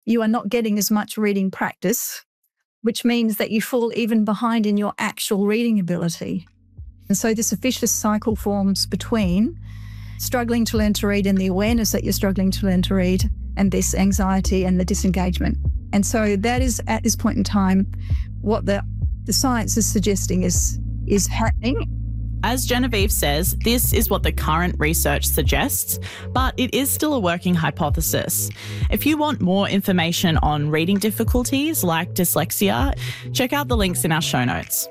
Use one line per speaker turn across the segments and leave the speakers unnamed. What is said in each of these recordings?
you are not getting as much reading practice, which means that you fall even behind in your actual reading ability. And so this vicious cycle forms between struggling to learn to read and the awareness that you're struggling to learn to read and this anxiety and the disengagement. And so that is, at this point in time, what the science is suggesting is happening.
As Genevieve says, this is what the current research suggests, but it is still a working hypothesis. If you want more information on reading difficulties like dyslexia, check out the links in our show notes.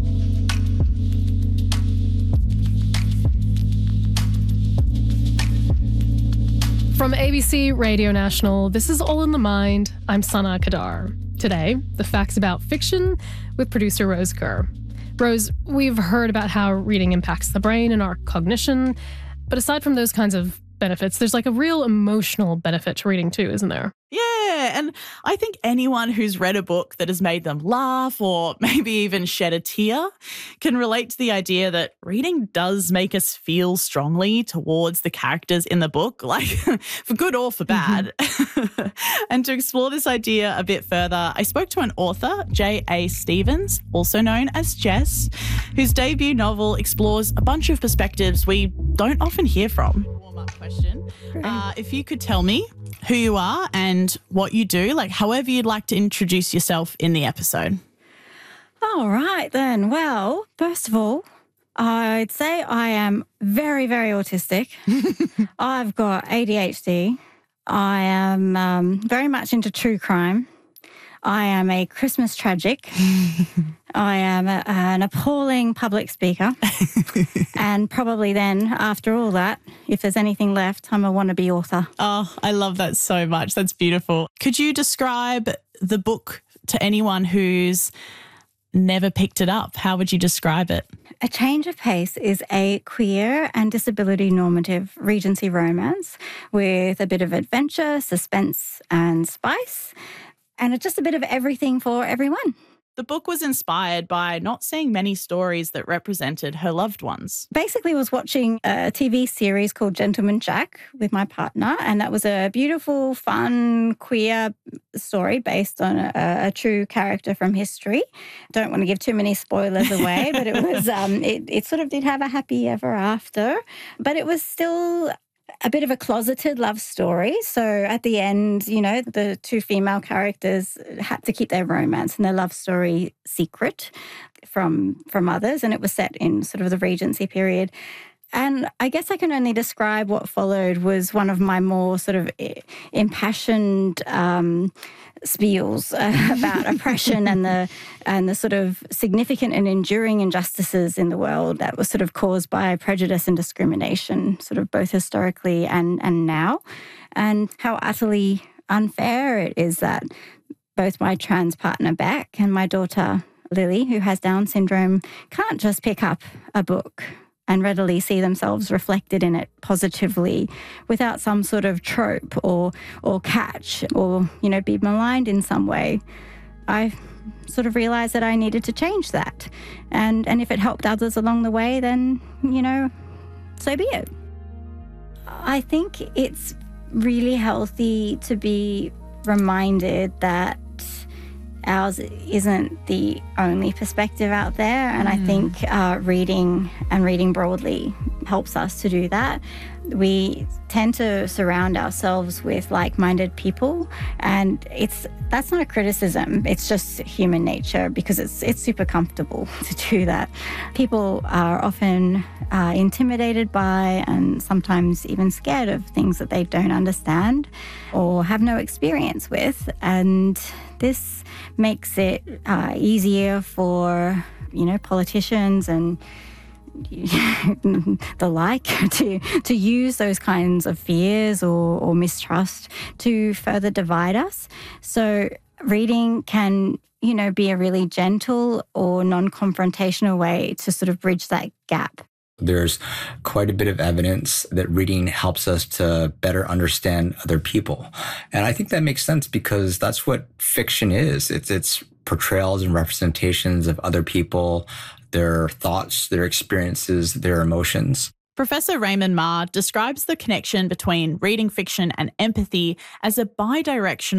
From ABC Radio National, this is All in the Mind. I'm Sana Kadar. Today, the facts about fiction with producer Rose Kerr. Rose, we've heard about how reading impacts the brain and our cognition, but aside from those kinds of benefits, there's like a real emotional benefit to reading too, isn't there?
Yeah, and I think anyone who's read a book that has made them laugh or maybe even shed a tear can relate to the idea that reading does make us feel strongly towards the characters in the book, like for good or for bad. And to explore this idea a bit further, I spoke to an author, J.A. Stevens, also known as Jess, whose debut novel explores a bunch of perspectives we don't often hear from. Warm-up question. If you could tell me who you are and what you do, like however you'd like to introduce yourself in the episode.
All right then. Well, first of all, I'd say I am very, very autistic. I've got ADHD. I am very much into true crime. I am a Christmas tragic. I am an appalling public speaker. And probably then, after all that, if there's anything left, I'm a wannabe author.
Oh, I love that so much. That's beautiful. Could you describe the book to anyone who's never picked it up? How would you describe it?
A Change of Pace is a queer and disability normative Regency romance with a bit of adventure, suspense and spice. And it's just a bit of everything for everyone.
The book was inspired by not seeing many stories that represented her loved ones.
Basically, I was watching a TV series called Gentleman Jack with my partner, and that was a beautiful, fun, queer story based on a true character from history. Don't want to give too many spoilers away, but it was it sort of did have a happy ever after, but it was still a bit of a closeted love story. So at the end, you know, the two female characters had to keep their romance and their love story secret from others. And it was set in sort of the Regency period. And I guess I can only describe what followed was one of my more sort of impassioned spiels about oppression and the sort of significant and enduring injustices in the world that was sort of caused by prejudice and discrimination, sort of both historically and now, and how utterly unfair it is that both my trans partner Beck and my daughter Lily, who has Down syndrome, can't just pick up a book and readily see themselves reflected in it positively without some sort of trope or catch or, you know, be maligned in some way. I sort of realised that I needed to change that. And if it helped others along the way, then, you know, so be it. I think it's really healthy to be reminded that ours isn't the only perspective out there. And I think reading and reading broadly helps us to do that. We tend to surround ourselves with like-minded people, and that's not a criticism. It's just human nature because it's super comfortable to do that. People are often intimidated by and sometimes even scared of things that they don't understand or have no experience with, and this makes it easier for, you know, politicians and the like to use those kinds of fears or mistrust to further divide us. So reading can, you know, be a really gentle or non-confrontational way to sort of bridge that gap.
There's quite a bit of evidence that reading helps us to better understand other people. And I think that makes sense because that's what fiction is. It's portrayals and representations of other people, their thoughts, their experiences, their emotions.
Professor Raymond Ma describes the connection between reading fiction and empathy as a bidirectional